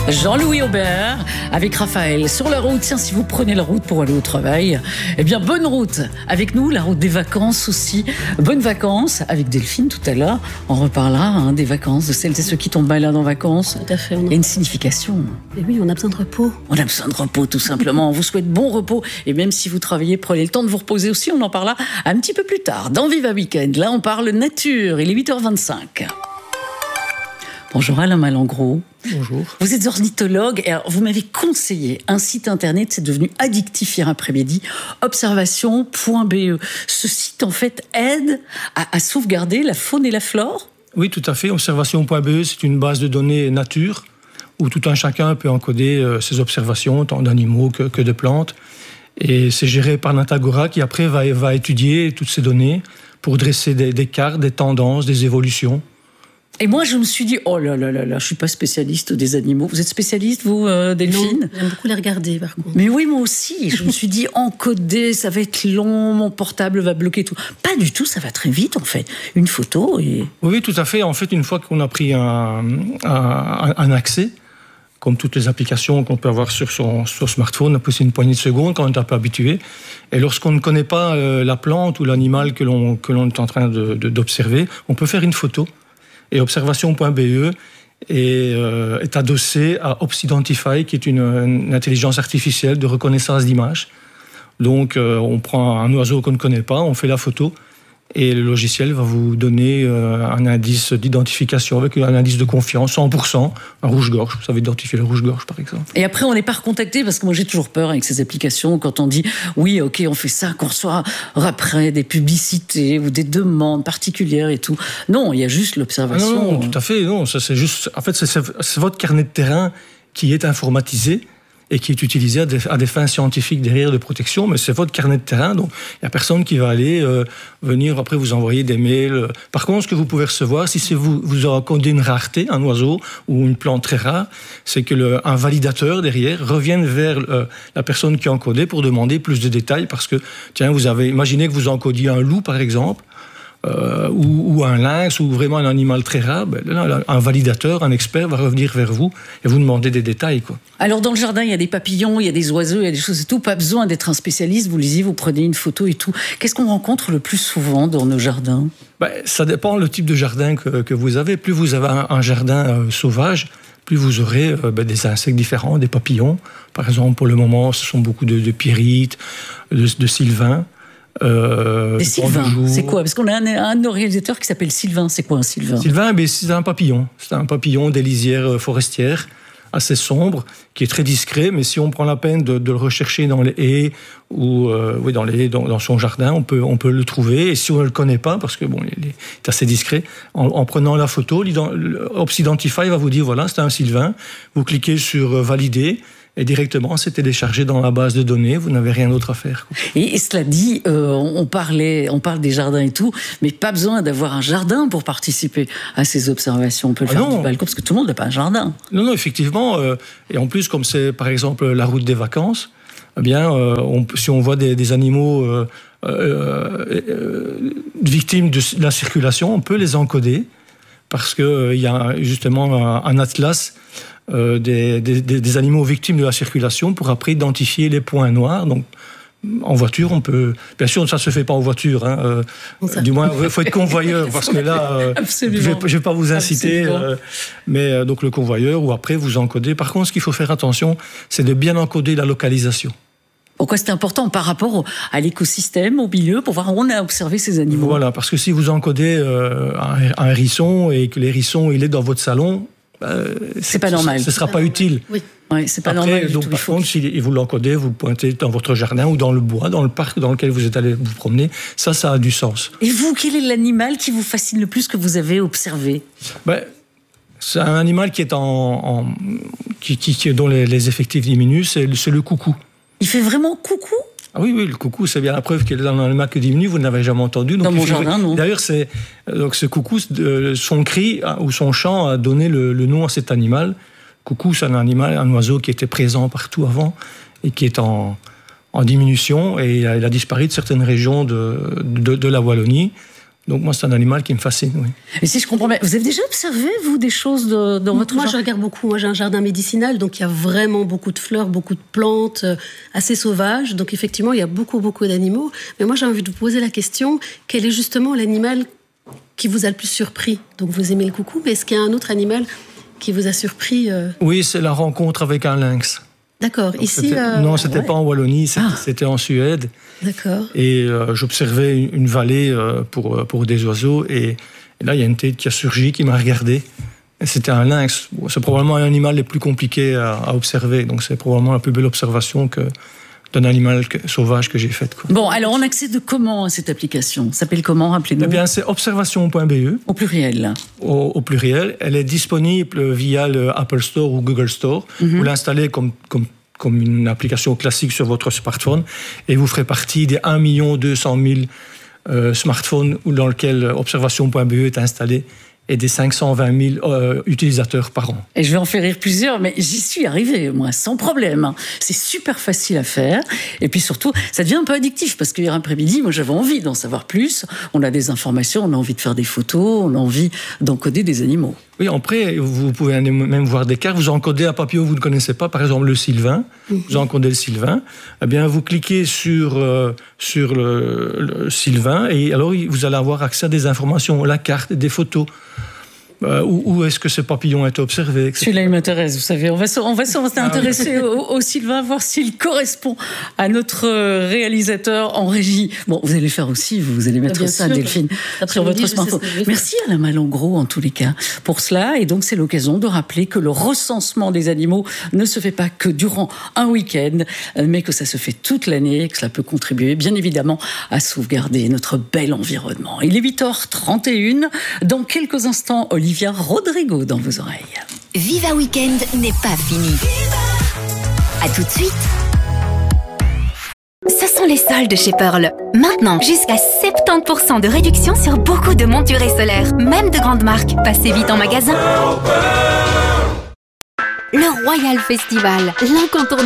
Jean-Louis Aubert avec Raphaël sur la route. Tiens, si vous prenez la route pour aller au travail, eh bien bonne route avec nous, la route des vacances aussi. Bonnes vacances avec Delphine tout à l'heure. On reparlera des vacances, de celles et ceux qui tombent malades en vacances. Tout à fait. Il y a une signification. Et oui, on a besoin de repos. On a besoin de repos tout simplement. On vous souhaite bon repos. Et même si vous travaillez, prenez le temps de vous reposer aussi. On en parlera un petit peu plus tard dans Viva Weekend. Là, on parle nature. Il est 8h25. Bonjour Alain Malengros. Bonjour. Vous êtes ornithologue et alors vous m'avez conseillé un site internet, c'est devenu addictif hier après-midi, observation.be. Ce site en fait aide à sauvegarder la faune et la flore ? Oui, tout à fait. Observation.be, c'est une base de données nature où tout un chacun peut encoder ses observations, tant d'animaux que de plantes. Et c'est géré par Natagora qui après va étudier toutes ces données pour dresser des cartes, des tendances, des évolutions. Et moi, je me suis dit, oh là là là là, je suis pas spécialiste des animaux. Vous êtes spécialiste, vous, Delphine ? Non, j'aime beaucoup les regarder, par contre. Mais oui, moi aussi. Je me suis dit, encoder, ça va être long, mon portable va bloquer tout. Pas du tout, ça va très vite, en fait. Une photo et... Oui, tout à fait. En fait, une fois qu'on a pris un accès, comme toutes les applications qu'on peut avoir sur son smartphone, c'est une poignée de secondes quand on est un peu habitué. Et lorsqu'on ne connaît pas la plante ou l'animal que l'on est en train d'observer, on peut faire une photo. Et observation.be est adossé à Opsidentify, qui est une intelligence artificielle de reconnaissance d'images. Donc, on prend un oiseau qu'on ne connaît pas, on fait la photo, et le logiciel va vous donner un indice d'identification avec un indice de confiance, 100%, un rouge-gorge. Vous savez identifier le rouge-gorge, par exemple. Et après, on n'est pas recontacté, parce que moi, j'ai toujours peur avec ces applications, quand on dit, oui, ok, on fait ça, qu'on reçoit après des publicités ou des demandes particulières et tout. Non, il y a juste l'observation. Non, tout à fait. Non, ça, c'est juste... En fait, c'est votre carnet de terrain qui est informatisé et qui est utilisé à des fins scientifiques derrière de protection, mais c'est votre carnet de terrain, donc il n'y a personne qui va aller venir après vous envoyer des mails. Par contre, ce que vous pouvez recevoir, si c'est vous encodez une rareté, un oiseau ou une plante très rare, c'est que un validateur derrière revienne vers la personne qui a encodé pour demander plus de détails, parce que, tiens, imaginez que vous encodiez un loup, par exemple, ou un lynx, ou vraiment un animal très rare, un validateur, un expert va revenir vers vous et vous demander des détails, quoi. Alors dans le jardin, il y a des papillons, il y a des oiseaux, il y a des choses et tout. Pas besoin d'être un spécialiste, vous lisez, vous prenez une photo et tout. Qu'est-ce qu'on rencontre le plus souvent dans nos jardins ? Ça dépend le type de jardin que vous avez. Plus vous avez un jardin sauvage, plus vous aurez des insectes différents, des papillons. Par exemple, pour le moment, ce sont beaucoup de pierrites, de sylvains. Des sylvains, c'est quoi ? Parce qu'on a un de nos réalisateurs qui s'appelle Sylvain. C'est quoi un sylvain ? Sylvain, c'est un papillon. C'est un papillon des lisières forestières, assez sombre, qui est très discret, mais si on prend la peine de le rechercher dans les haies ou dans son jardin, on peut le trouver. Et si on ne le connaît pas, parce que il est assez discret, en prenant la photo, Opsidentify va vous dire voilà, c'est un sylvain. Vous cliquez sur valider. Et directement, c'est téléchargé dans la base de données. Vous n'avez rien d'autre à faire. Et cela dit, on parle des jardins et tout, mais pas besoin d'avoir un jardin pour participer à ces observations. On peut le faire du balcon, parce que tout le monde n'a pas un jardin. Non, effectivement. Et en plus, comme c'est par exemple la route des vacances, eh bien, si on voit des animaux victimes de la circulation, on peut les encoder, parce qu'il y a justement un atlas des animaux victimes de la circulation pour après identifier les points noirs. Donc, en voiture, on peut... Bien sûr, ça ne se fait pas en voiture. Du moins, il faut être convoyeur, parce que là, je ne vais pas vous inciter. Mais donc, le convoyeur, ou après, vous encodez. Par contre, ce qu'il faut faire attention, c'est de bien encoder la localisation. Pourquoi c'est important par rapport à l'écosystème, au milieu, pour voir où on a observé ces animaux ? Voilà, parce que si vous encodez un hérisson et que l'hérisson, il est dans votre salon... c'est pas normal. Ce ne sera pas utile. Oui, c'est pas après, normal. Donc, par contre, si vous l'encodez, vous pointez dans votre jardin ou dans le bois, dans le parc dans lequel vous êtes allé vous promener, ça a du sens. Et vous, quel est l'animal qui vous fascine le plus que vous avez observé ? C'est un animal qui est dont les effectifs diminuent, c'est le coucou. Il fait vraiment coucou ? Ah oui, le coucou, c'est bien la preuve qu'il est dans un animal qui diminue, vous ne l'avez jamais entendu. Donc dans mon jardin, non. D'ailleurs, donc ce coucou, son cri ou son chant a donné le nom à cet animal. Coucou, c'est un oiseau qui était présent partout avant et qui est en diminution, et il a disparu de certaines régions de la Wallonie. Donc moi, c'est un animal qui me fascine, oui. Et si je comprends bien, vous avez déjà observé, vous, des choses dans votre Moi, jardin? je regarde beaucoup. Moi, j'ai un jardin médicinal, donc il y a vraiment beaucoup de fleurs, beaucoup de plantes, assez sauvages. Donc effectivement, il y a beaucoup d'animaux. Mais moi, j'ai envie de vous poser la question, quel est justement l'animal qui vous a le plus surpris? Donc vous aimez le coucou, mais est-ce qu'il y a un autre animal qui vous a surpris? Oui, c'est la rencontre avec un lynx. D'accord. Donc, Ici, non, c'était pas en Wallonie, c'était en Suède. D'accord. Et j'observais une vallée pour des oiseaux. Et là, il y a une tête qui a surgi, qui m'a regardé. Et c'était un lynx. Bon, c'est probablement l'animal le plus compliqué à observer. Donc c'est probablement la plus belle observation d'un animal sauvage que j'ai faite, quoi. Bon, alors on accède comment à cette application? Ça s'appelle comment, rappelez-nous? Eh bien, c'est observation.be. Au pluriel. Au pluriel. Elle est disponible via le Apple Store ou Google Store. Vous l'installez comme une application classique sur votre smartphone et vous ferez partie des 1 200 000 smartphones dans lesquels observation.be est installé et des 520 000 utilisateurs par an. Et je vais en faire rire plusieurs, mais j'y suis arrivée, moi, sans problème. C'est super facile à faire. Et puis surtout, ça devient un peu addictif, parce qu'hier après-midi, moi, j'avais envie d'en savoir plus. On a des informations, on a envie de faire des photos, on a envie d'encoder des animaux. Oui, après, vous pouvez même voir des cartes. Vous encodez un papillon que vous ne connaissez pas, par exemple le sylvain. Vous encodez le sylvain. Eh bien, vous cliquez sur le sylvain et alors vous allez avoir accès à des informations, la carte, des photos. Où est-ce que ce papillon a été observé, etc. Celui-là, il m'intéresse, vous savez. On va s'intéresser au sylvain, voir s'il correspond à notre réalisateur en régie. Bon, vous allez le faire aussi, vous allez mettre ça, Delphine, sur votre smartphone. Merci Alain Malengros, en tous les cas, pour cela. Et donc, c'est l'occasion de rappeler que le recensement des animaux ne se fait pas que durant un week-end, mais que ça se fait toute l'année, que cela peut contribuer, bien évidemment, à sauvegarder notre bel environnement. Il est 8h31. Dans quelques instants, Olivia Rodrigo dans vos oreilles. Viva Weekend n'est pas fini. À tout de suite. Ce sont les soldes chez Pearl. Maintenant, jusqu'à 70% de réduction sur beaucoup de montures et solaires, même de grandes marques. Passez vite en magasin. Le Royal Festival, l'incontournable